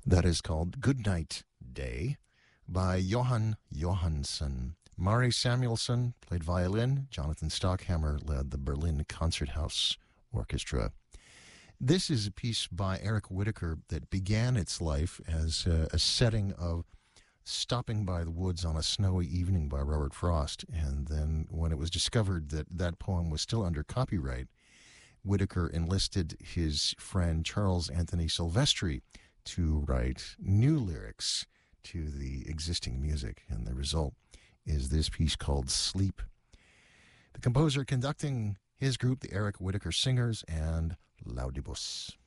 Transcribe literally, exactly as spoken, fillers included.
That is called Goodnight Day by Johan Johansson. Mari Samuelson played violin. Jonathan Stockhammer led the Berlin Concerthouse Orchestra. This is a piece by Eric Whitacre that began its life as a, a setting of Stopping by the Woods on a Snowy Evening by Robert Frost. And then when it was discovered that that poem was still under copyright, Whitacre enlisted his friend Charles Anthony Silvestri to write new lyrics to the existing music. And the result is this piece called Sleep. The composer conducting his group, the Eric Whitacre Singers, and Laudibus.